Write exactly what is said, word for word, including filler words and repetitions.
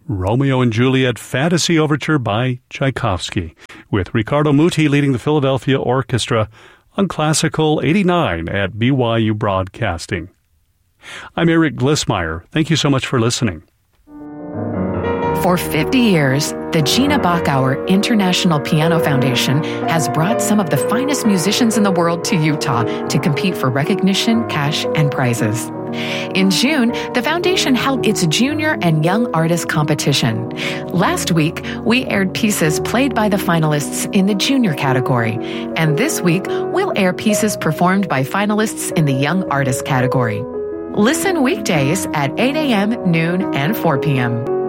Romeo and Juliet Fantasy Overture by Tchaikovsky, with Riccardo Muti leading the Philadelphia Orchestra on Classical eighty-nine at B Y U Broadcasting. I'm Eric Glissmeyer. Thank you so much for listening. For fifty years, the Gina Bachauer International Piano Foundation has brought some of the finest musicians in the world to Utah to compete for recognition, cash, and prizes. In June, the foundation held its Junior and Young Artist Competition. Last week, we aired pieces played by the finalists in the junior category, and this week, we'll air pieces performed by finalists in the Young Artist category. Listen weekdays at eight a.m., noon, and four p.m.